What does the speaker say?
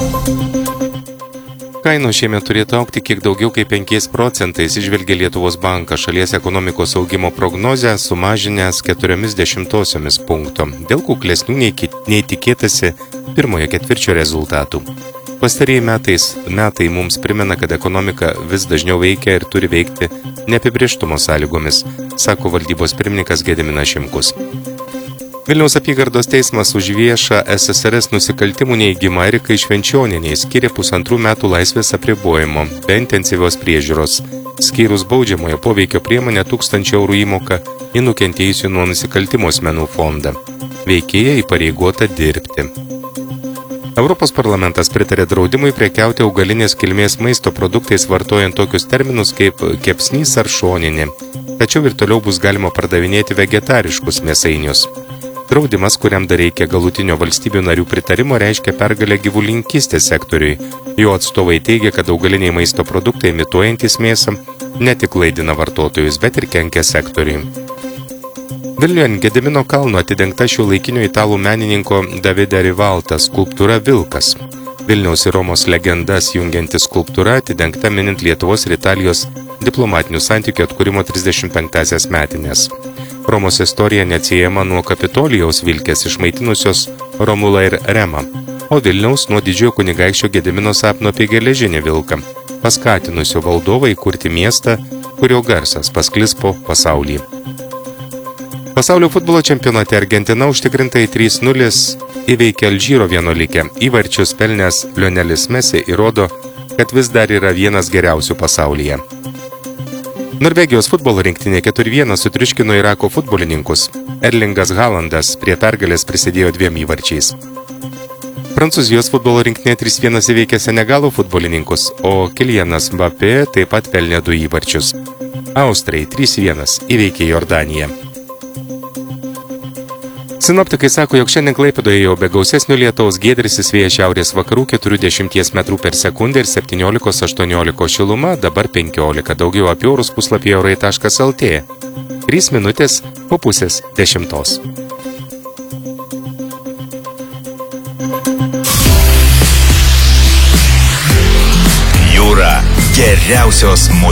Kainos šiemet turėtų augti kiek daugiau kaip 5 procentais, išvelgia Lietuvos bankas šalies ekonomikos augimo prognozę sumažinęs 0,4 punkto, dėl kuklesnių nei tikėtasi pirmojo ketvirčio rezultatų. Pastarieji metai mums primena, kad ekonomika vis dažniau veikia ir turi veikti neapibrėžtumo sąlygomis, sako valdybos pirmininkas Gediminas Šimkus. Vilniaus apygardos teismas už viešą SSRS nusikaltimų neigimą Erikai Švenčionienei skyrė 1,5 metų laisvės apribojimo be intensyvios priežiūros, skyrus baudžiamojo poveikio priemonę 1000 eurų įmoką į nukentėjusių nuo nusikaltimo asmenų fondą. Veikėja įpareigota dirbti. Europos parlamentas pritarė draudimui prekiauti augalinės kilmės maisto produktais vartojant tokius terminus kaip kepsnys ar šoninė, tačiau ir toliau bus galima pardavinėti vegetariškus mėsainius. Draudimas, kuriam dar reikia galutinio valstybių narių pritarimo, reiškia pergalę gyvulininkystės sektoriui. Jo atstovai teigia, kad augaliniai maisto produktai imituojantis mėsą ne tik klaidina vartotojus, bet ir kenkia sektoriui. Vilniuje ant Gedimino kalno atidengta šiuolaikinio italų menininko Davide Rivalta skulptūra Vilkas. Vilniaus ir Romos legendas jungianti skulptūra atidengta minint Lietuvos ir Italijos diplomatinių santykių atkūrimo 35-asias metinės. Romos istorija neatsiejama nuo Kapitolijaus Vilkės išmaitinusios Romulą ir Remą, o Vilniaus nuo didžiojo kunigaikščio Gedimino sapno apie geležinį vilką, paskatinusio valdovą įkurti miestą, kurio garsas pasklis po pasaulį. Pasaulio futbolo čempionate Argentina užtikrintai 3-0 įveikė Alžyro vienuolikę. Įvarčius pelnęs Lionelis Messi įrodo, kad vis dar yra vienas geriausių pasaulyje. Norvegijos futbolo rinktinė 4-1 sutriuškino Irako futbolininkus. Erlingas Haalandas prie pergalės prisidėjo 2 įvarčiais. Prancūzijos futbolo rinktinė 3-1 įveikė Senegalo futbolininkus, o Kylianas Mbappé taip pat pelnė 2 įvarčius. Austrai 3-1 įveikė Jordaniją. Sinoptikai sako, jog šiandien Klaipėdoje jau be gausesnio lietaus giedrisis vėjas šiaurės vakarų 40 metrų per sekundę ir 17-18 šiluma, dabar 15. Daugiau apie orus puslapyje orai.lt. 3 minutės po 9:30. Jūra geriausios muzikos.